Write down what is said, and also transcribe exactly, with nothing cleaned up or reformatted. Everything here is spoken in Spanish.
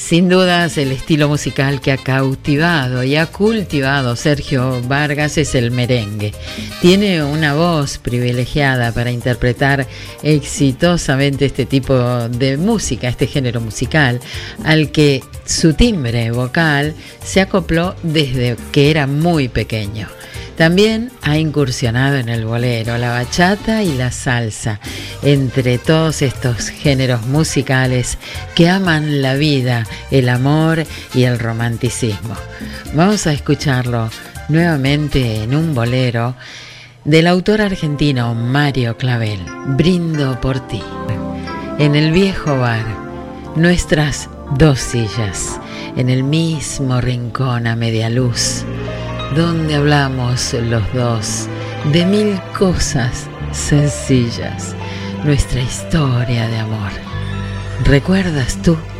Sin dudas, el estilo musical que ha cautivado y ha cultivado Sergio Vargas es el merengue. Tiene una voz privilegiada para interpretar exitosamente este tipo de música, este género musical, al que su timbre vocal se acopló desde que era muy pequeño. También ha incursionado en el bolero, la bachata y la salsa, entre todos estos géneros musicales que aman la vida, el amor y el romanticismo. Vamos a escucharlo nuevamente en un bolero del autor argentino Mario Clavel, Brindo por ti. En el viejo bar, nuestras dos sillas, en el mismo rincón a media luz, donde hablamos los dos de mil cosas sencillas, nuestra historia de amor. ¿Recuerdas tú?